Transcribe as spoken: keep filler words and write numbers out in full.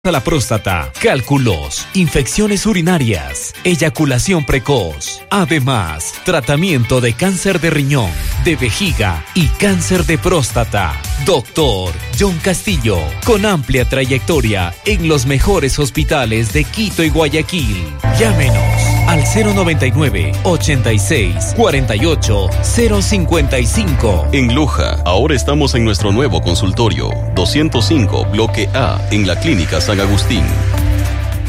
a la próstata, cálculos, infecciones urinarias, eyaculación precoz. Además, tratamiento de cáncer de riñón, de vejiga y cáncer de próstata. Doctor John Castillo, con amplia trayectoria en los mejores hospitales de Quito y Guayaquil. Llámenos al cero noventa y nueve, ochenta y seis, cuarenta y ocho, cero cincuenta y cinco. En Loja, ahora estamos en nuestro nuevo consultorio, doscientos cinco, bloque A, en la Clínica San Agustín.